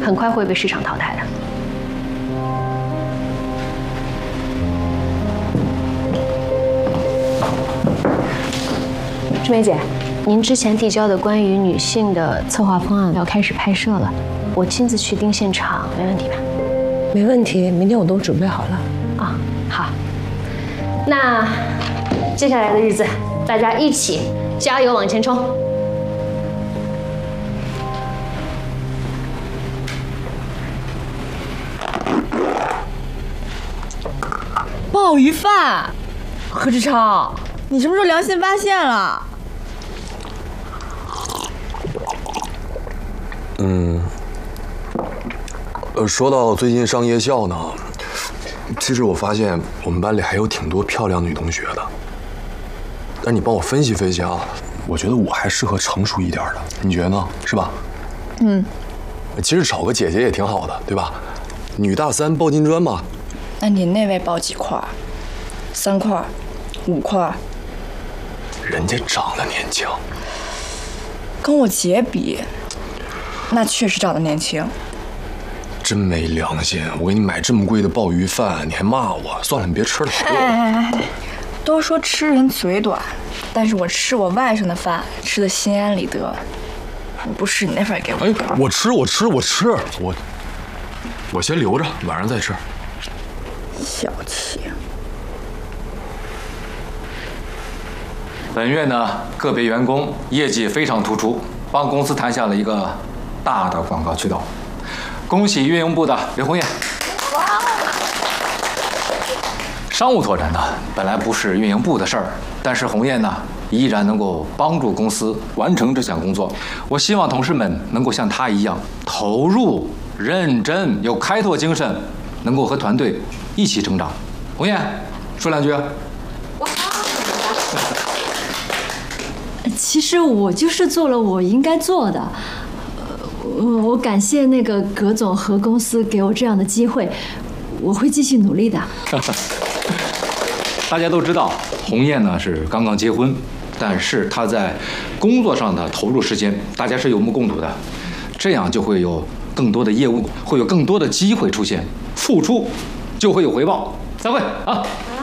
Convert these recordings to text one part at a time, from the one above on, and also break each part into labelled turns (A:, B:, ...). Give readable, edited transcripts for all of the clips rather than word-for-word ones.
A: 很快会被市场淘汰的。志梅姐，您之前递交的关于女性的策划方案要开始拍摄了，我亲自去盯现场，没问题吧？
B: 没问题，明天我都准备好了。
A: 啊，好。那接下来的日子，大家一起加油往前冲！
C: 鲍鱼饭，何志超，你什么时候良心发现了？
D: 说到最近上夜校呢，其实我发现我们班里还有挺多漂亮女同学的。但你帮我分析分析啊，我觉得我还适合成熟一点的，你觉得呢？是吧？其实找个姐姐也挺好的，对吧？女大三抱金砖嘛。
C: 那你那位抱几块？3块，5块？
D: 人家长得年轻，
C: 跟我姐比，那确实长得年轻。
D: 真没良心！我给你买这么贵的鲍鱼饭，你还骂我？算了，你别吃了。
C: 都说吃人嘴短，但是我吃我外甥的饭吃得心安理得。不是你那份给我。
D: 哎，我吃，我先留着，晚上再吃。
C: 小气。
E: 本月呢，个别员工业绩非常突出，帮公司谈下了一个大的广告渠道。恭喜运营部的刘红艳。商务拓展呢，本来不是运营部的事儿，但是红艳呢，依然能够帮助公司完成这项工作。我希望同事们能够像她一样投入、认真、有开拓精神，能够和团队一起成长。红艳，说两句。
F: 其实我就是做了我应该做的。我感谢那个葛总和公司给我这样的机会，我会继续努力的。
E: 大家都知道，红艳呢是刚刚结婚，但是她在工作上的投入时间，大家是有目共睹的。这样就会有更多的业务，会有更多的机会出现，付出就会有回报。散会啊！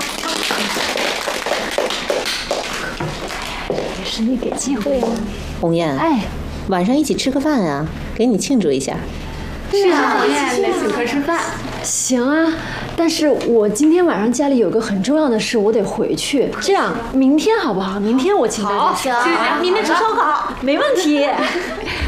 A: 也是你给机会啊，
G: 红艳。哎，晚上一起吃个饭啊，给你庆祝一下。
A: 是啊，红艳来请客吃饭。
F: 行啊，但是我今天晚上家里有个很重要的事，我得回去。这样，明天好不好？明天我请大家。
A: 好，明天吃烧烤，
F: 没问题。